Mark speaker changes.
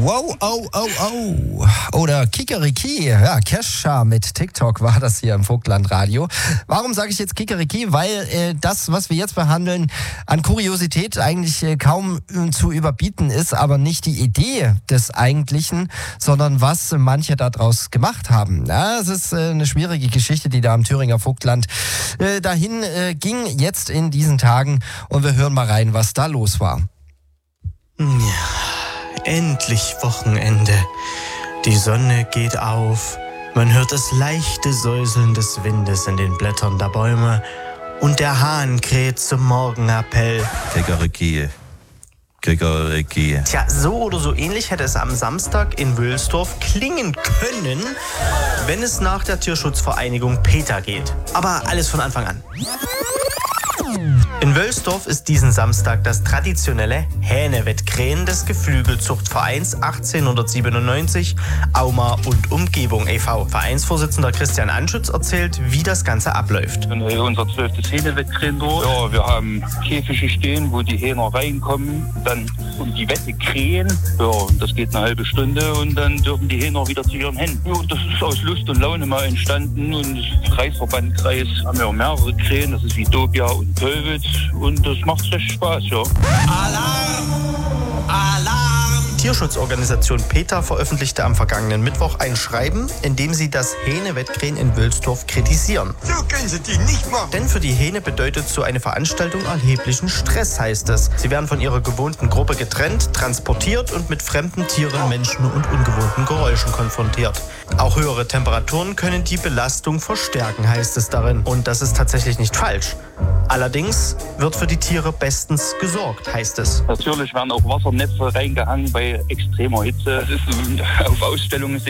Speaker 1: Wow, oh, oh, oh. Oder Kikeriki. Ja, Kesha mit TikTok war das hier im Vogtlandradio. Warum sage ich jetzt Kikeriki? Weil das, was wir jetzt behandeln, an Kuriosität eigentlich kaum zu überbieten ist, aber nicht die Idee des Eigentlichen, sondern was manche daraus gemacht haben. Ja, es ist eine schwierige Geschichte, die da im Thüringer Vogtland dahin ging, jetzt in diesen Tagen. Und wir hören mal rein, was da los war.
Speaker 2: Ja, endlich Wochenende. Die Sonne geht auf. Man hört das leichte Säuseln des Windes in den Blättern der Bäume. Und der Hahn kräht zum Morgenappell.
Speaker 3: Kikeriki. Kikeriki.
Speaker 2: Tja, so oder so ähnlich hätte es am Samstag in Wülsdorf klingen können, wenn es nach der Tierschutzvereinigung PETA geht. Aber alles von Anfang an. In Wölsdorf ist diesen Samstag das traditionelle Hähnewettgrähen des Geflügelzuchtvereins 1897 Auma und Umgebung e.V. Vereinsvorsitzender Christian Anschütz erzählt, wie das Ganze abläuft.
Speaker 4: Unser 12. Hähnewettgrähen durch. Ja, wir haben Käfige stehen, wo die Hähner reinkommen, dann um die Wette krähen. Ja, das geht eine halbe Stunde und dann dürfen die Hähner wieder zu ihren Händen. Ja, das ist aus Lust und Laune mal entstanden und im Kreisverbandkreis haben wir mehrere Krähen, das ist wie Dobia und Pölwitz und das macht recht Spaß, ja.
Speaker 2: Alarm! Alarm! Tierschutzorganisation PETA veröffentlichte am vergangenen Mittwoch ein Schreiben, in dem sie das Hähnewettgrähen in Wülsdorf kritisieren.
Speaker 5: So können sie die nicht machen.
Speaker 2: Denn für die Hähne bedeutet so eine Veranstaltung erheblichen Stress, heißt es. Sie werden von ihrer gewohnten Gruppe getrennt, transportiert und mit fremden Tieren, Menschen und ungewohnten Geräuschen konfrontiert. Auch höhere Temperaturen können die Belastung verstärken, heißt es darin. Und das ist tatsächlich nicht falsch. Allerdings wird für die Tiere bestens gesorgt, heißt es.
Speaker 4: Natürlich werden auch Wassernetze reingehangen bei extremer Hitze. Das ist auf Ausstellungen